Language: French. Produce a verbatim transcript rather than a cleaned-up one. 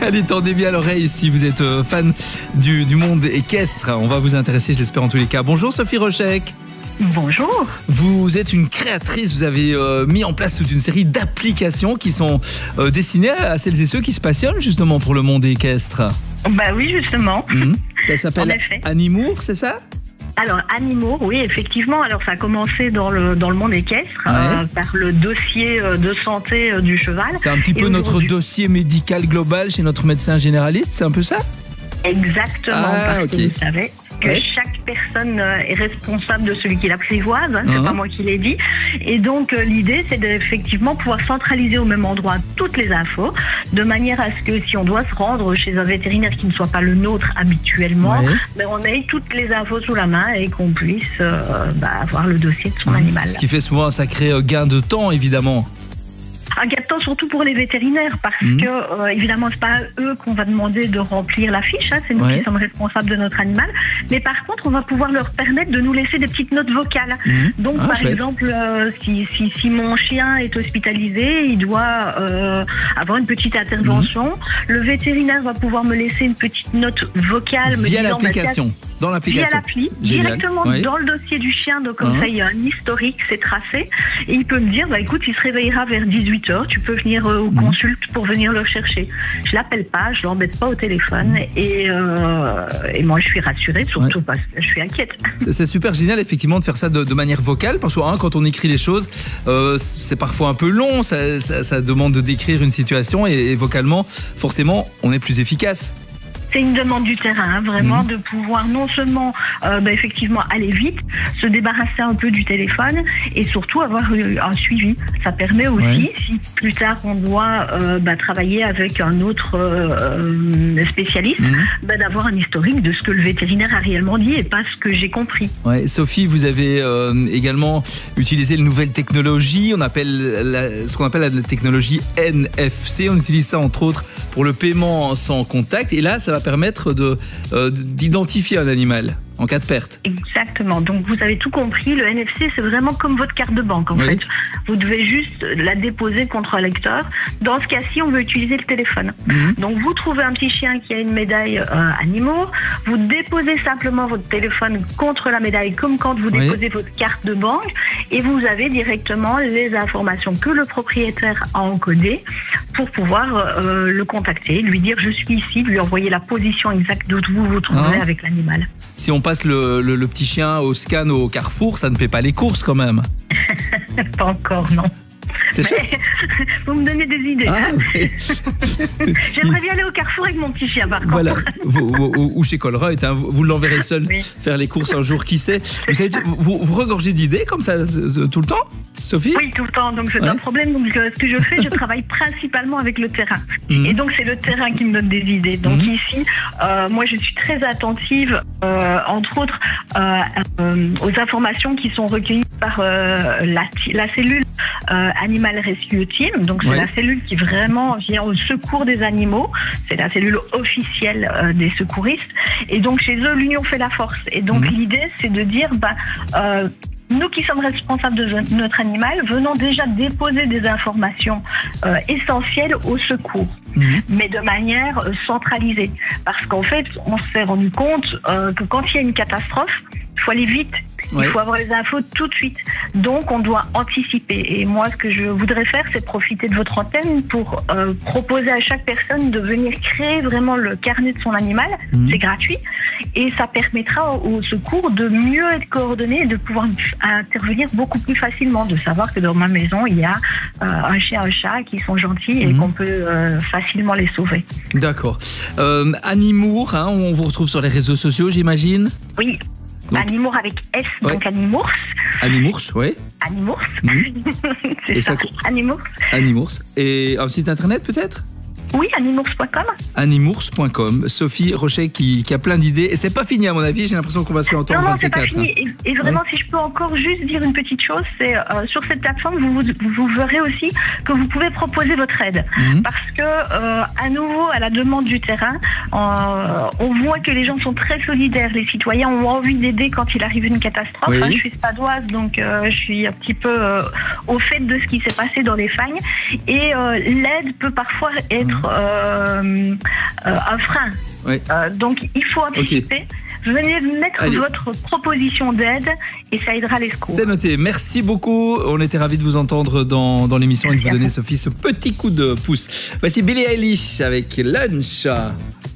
Allez, tendez bien l'oreille si vous êtes euh, fan du, du monde équestre. On va vous intéresser, je l'espère en tous les cas. Bonjour Sophie Rochek. Bonjour. Vous êtes une créatrice, vous avez euh, mis en place toute une série d'applications qui sont euh, destinées à celles et ceux qui se passionnent justement pour le monde équestre. Bah oui, justement. Mmh. Ça s'appelle Animour, c'est ça ? Alors, Animour, oui, effectivement. Alors, ça a commencé dans le, dans le monde équestre, ouais. euh, par le dossier de santé euh, du cheval. C'est un petit peu notre dossier médical global chez notre médecin généraliste, c'est un peu ça ? Exactement, ah, parce okay. que vous savez que ouais. chaque personne est responsable de celui qui l'apprivoise, hein, c'est uh-huh. pas moi qui l'ai dit. Et donc euh, l'idée, c'est d'effectivement pouvoir centraliser au même endroit toutes les infos, de manière à ce que si on doit se rendre chez un vétérinaire qui ne soit pas le nôtre habituellement, ouais. ben, on ait toutes les infos sous la main et qu'on puisse euh, bah, avoir le dossier de son mmh. animal. Ce qui fait souvent un sacré gain de temps, évidemment. Un gain de temps surtout pour les vétérinaires, parce mmh. que euh, évidemment c'est pas à eux qu'on va demander de remplir la fiche, hein, c'est nous ouais. qui sommes responsables de notre animal, mais par contre on va pouvoir leur permettre de nous laisser des petites notes vocales. Mmh. Donc ah, par chouette. exemple euh, si, si, si mon chien est hospitalisé, il doit euh, avoir une petite intervention, mmh. le vétérinaire va pouvoir me laisser une petite note vocale via l'application. Dans l'application. Via l'appli, directement ouais. dans le dossier du chien, donc comme uh-huh. ça il y a un historique, c'est tracé, et il peut me dire, bah écoute, il se réveillera vers dix-huit heures, tu peux venir euh, au mmh. consulte pour venir le chercher. Je l'appelle pas, je l'embête pas au téléphone, mmh. et, euh, et moi je suis rassurée, surtout ouais. parce que je suis inquiète. C'est, c'est super génial effectivement de faire ça de, de manière vocale, parce que hein, quand on écrit les choses, euh, c'est parfois un peu long, ça, ça, ça demande de décrire une situation, et, et vocalement, forcément, on est plus efficace. C'est une demande du terrain, hein, vraiment, mmh. de pouvoir non seulement euh, bah, effectivement aller vite, se débarrasser un peu du téléphone et surtout avoir euh, un suivi. Ça permet aussi, ouais. si plus tard on doit euh, bah, travailler avec un autre euh, spécialiste, mmh. bah, d'avoir un historique de ce que le vétérinaire a réellement dit et pas ce que j'ai compris. Ouais, Sophie, vous avez euh, également utilisé une nouvelle technologie, on appelle la, ce qu'on appelle la technologie N F C. On utilise ça entre autres pour le paiement sans contact, et là ça va permettre de, euh, d'identifier un animal en cas de perte. Exactement, donc vous avez tout compris, le N F C c'est vraiment comme votre carte de banque en oui. fait. Vous devez juste la déposer contre un lecteur. Dans ce cas-ci, on veut utiliser le téléphone. Mmh. Donc vous trouvez un petit chien qui a une médaille euh, Animour, vous déposez simplement votre téléphone contre la médaille comme quand vous déposez oui. votre carte de banque, et vous avez directement les informations que le propriétaire a encodées pour pouvoir euh, le contacter, lui dire je suis ici, lui envoyer la position exacte d'où vous vous trouvez ah. avec l'animal. Si on passe le, le, le petit chien au scan au Carrefour, ça ne paie pas les courses quand même. Pas encore, non. C'est mais, vous me donnez des idées. Ah, mais... J'aimerais bien aller au Carrefour avec mon petit chien, par contre. Voilà, vous, vous, ou chez Colruyt, hein, vous, vous l'enverrez seul oui. faire les courses un jour, qui sait. Vous, savez, vous, vous regorgez d'idées comme ça tout le temps, Sophie ? Oui, tout le temps, donc c'est ouais. un problème. Donc euh, ce que je fais, je travaille principalement avec le terrain. Mmh. Et donc c'est le terrain qui me donne des idées. Donc mmh. ici, euh, moi je suis très attentive, euh, entre autres, euh, euh, aux informations qui sont recueillies par euh, la, la cellule euh, Animal Rescue Team. Donc c'est ouais. la cellule qui vraiment vient au secours des animaux. C'est la cellule officielle euh, des secouristes. Et donc chez eux, l'union fait la force. Et donc mmh. l'idée, c'est de dire, bah, euh, nous qui sommes responsables de notre animal, venons déjà déposer des informations euh, essentielles au secours, mmh. mais de manière euh, centralisée. Parce qu'en fait, on s'est rendu compte euh, que quand il y a une catastrophe, il faut aller vite. Il ouais. faut avoir les infos tout de suite. Donc, on doit anticiper. Et moi, ce que je voudrais faire, c'est profiter de votre antenne pour euh, proposer à chaque personne de venir créer vraiment le carnet de son animal. Mmh. C'est gratuit. Et ça permettra au secours de mieux être coordonné et de pouvoir intervenir beaucoup plus facilement. De savoir que dans ma maison, il y a euh, un chien, un chat qui sont gentils et mmh. qu'on peut euh, facilement les sauver. D'accord. Euh, Animour, hein, on vous retrouve sur les réseaux sociaux, j'imagine ? Oui. Donc, Animour avec S, ouais. donc Animours. Animours, oui. Animours. Mmh. C'est et ça. ça. Animours. Animours. Et un site internet peut-être ? Oui, animours point com. animours point com. Sophie Rochek qui, qui a plein d'idées. Et c'est pas fini à mon avis, j'ai l'impression qu'on va se réentendre non, non, vingt-quatre. c'est pas fini. Et, et vraiment, ouais. si je peux encore juste dire une petite chose, c'est euh, sur cette plateforme, vous, vous, vous verrez aussi que vous pouvez proposer votre aide. Mm-hmm. Parce que, euh, à nouveau, à la demande du terrain, euh, on voit que les gens sont très solidaires. Les citoyens ont envie d'aider quand il arrive une catastrophe. Oui. Hein, je suis spadoise, donc euh, je suis un petit peu euh, au fait de ce qui s'est passé dans les fagnes. Et euh, l'aide peut parfois être euh, euh, un frein. Oui. Euh, donc, il faut anticiper. Okay. Venez mettre Allez. votre proposition d'aide et ça aidera les secours. C'est noté. Merci beaucoup. On était ravis de vous entendre dans, dans l'émission Merci et de vous donner, Sophie, ce petit coup de pouce. Voici Billie Eilish avec Lunch.